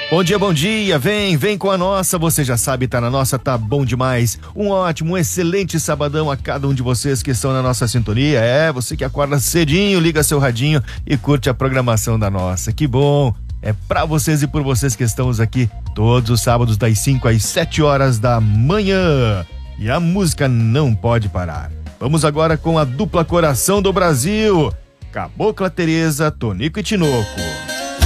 Bom dia, vem com a nossa, você já sabe, tá na nossa, tá bom demais. Um ótimo, um excelente sabadão a cada um de vocês que estão na nossa sintonia. Você que acorda cedinho, liga seu radinho e curte a programação da nossa, que bom. É pra vocês e por vocês que estamos aqui todos os sábados das 5 às 7 horas da manhã. E a música não pode parar. Vamos agora com a dupla Coração do Brasil, Cabocla Tereza, Tonico e Tinoco.